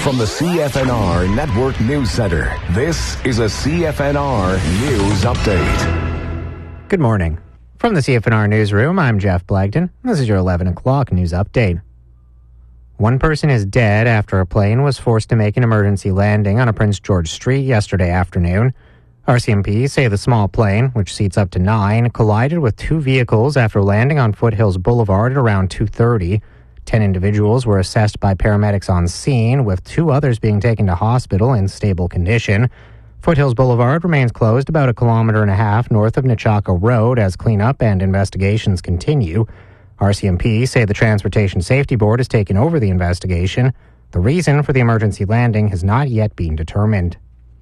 From the CFNR Network News Center, this is a CFNR News Update. Good morning. From the CFNR Newsroom, I'm Jeff Blagden. This is your 11 o'clock news update. One person is dead after a plane was forced to make an emergency landing on a Prince George Street yesterday afternoon. RCMP say the small plane, which seats up to 9, collided with two vehicles after landing on Foothills Boulevard at around 2:30. 10 individuals were assessed by paramedics on scene, with 2 others being taken to hospital in stable condition. Foothills Boulevard remains closed about 1.5 kilometers north of Nechaka Road as cleanup and investigations continue. RCMP say the Transportation Safety Board has taken over the investigation. The reason for the emergency landing has not yet been determined.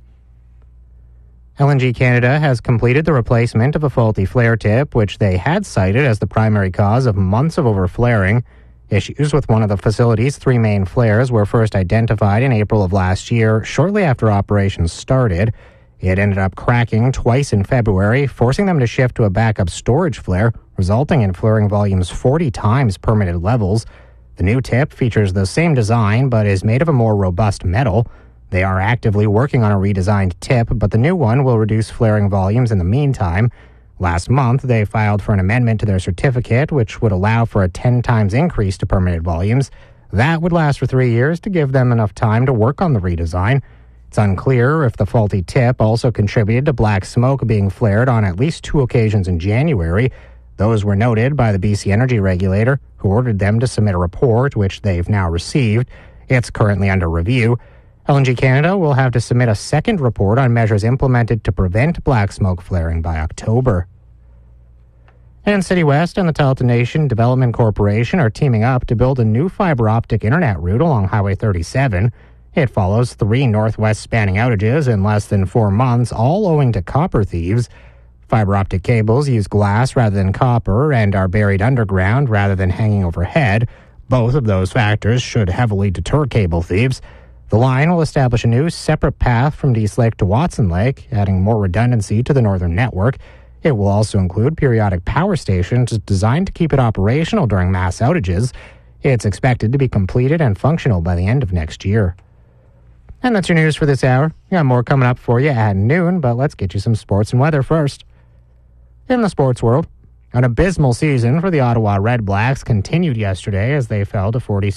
LNG Canada has completed the replacement of a faulty flare tip, which they had cited as the primary cause of months of overflaring. Issues with one of the facility's 3 main flares were first identified in April of last year, shortly after operations started. It ended up cracking twice in February, forcing them to shift to a backup storage flare, resulting in flaring volumes 40 times permitted levels. The new tip features the same design, but is made of a more robust metal. They are actively working on a redesigned tip, but the new one will reduce flaring volumes in the meantime. Last month, they filed for an amendment to their certificate, which would allow for a 10 times increase to permitted volumes. That would last for 3 years to give them enough time to work on the redesign. It's unclear if the faulty tip also contributed to black smoke being flared on at least 2 occasions in January. Those were noted by the BC Energy Regulator, who ordered them to submit a report, which they've now received. It's currently under review. LNG Canada will have to submit a second report on measures implemented to prevent black smoke flaring by October. And City West and the Tahltan Nation Development Corporation are teaming up to build a new fiber optic internet route along Highway 37. It follows 3 northwest spanning outages in less than 4 months, all owing to copper thieves. Fiber optic cables use glass rather than copper and are buried underground rather than hanging overhead. Both of those factors should heavily deter cable thieves. The line will establish a new separate path from Dease Lake to Watson Lake, adding more redundancy to the northern network. It will also include periodic power stations designed to keep it operational during mass outages. It's expected to be completed and functional by the end of next year. And that's your news for this hour. We got more coming up for you at noon, but let's get you some sports and weather first. In the sports world, an abysmal season for the Ottawa Red Blacks continued yesterday as they fell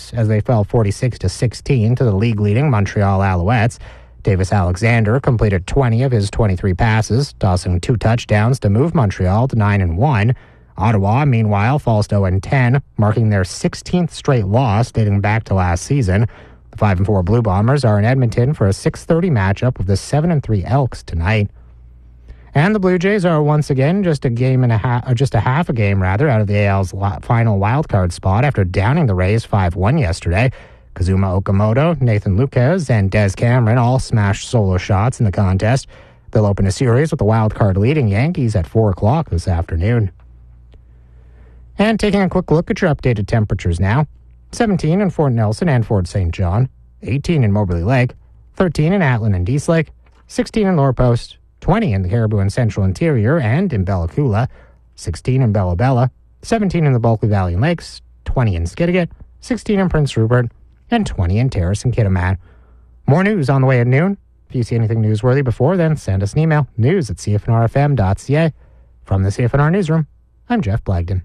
46-16 to the league-leading Montreal Alouettes. Davis Alexander completed 20 of his 23 passes, tossing 2 touchdowns to move Montreal to 9-1. Ottawa, meanwhile, falls to 0-10, marking their 16th straight loss dating back to last season. The 5-4 Blue Bombers are in Edmonton for a 6:30 matchup with the 7-3 Elks tonight. And the Blue Jays are once again just a half a game out of the AL's final wildcard spot after downing the Rays 5-1 yesterday. Kazuma Okamoto, Nathan Lukes, and Des Cameron all smashed solo shots in the contest. They'll open a series with the wildcard leading Yankees at 4 o'clock this afternoon. And taking a quick look at your updated temperatures now. 17 in Fort Nelson and Fort St. John, 18 in Moberly Lake, 13 in Atlin and Dease Lake, 16 in Lower Post, 20 in the Caribou and Central Interior and in Bella Coola, 16 in Bella Bella, 17 in the Bulkley Valley and Lakes, 20 in Skidegate, 16 in Prince Rupert, and 20 in Terrace and Kitimat. More news on the way at noon. If you see anything newsworthy before then, send us an email, news@cfnrfm.ca. From the CFNR Newsroom, I'm Jeff Blagden.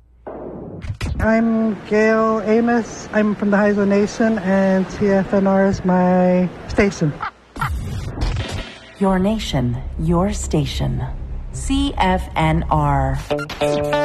I'm Gail Amos. I'm from the Haisla Nation, and CFNR is my station. Your nation, your station. CFNR.